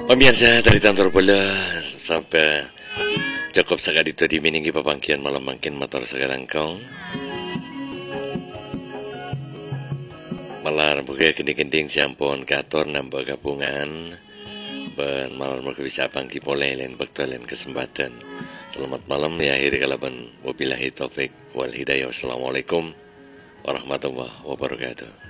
Pemirsa dari kantor bola sampai cukup sekali itu dimininggi pepangkian malam makin motor sekarang kong malar buka kending-kending siampon kator nambah gabungan ben malar mereka bisa pangki boleh lain bekto lain kesempatan. Selamat malam ya akhiri kalaban wabillahi taufik wal hidayah. Wassalamualaikum warahmatullahi wabarakatuh.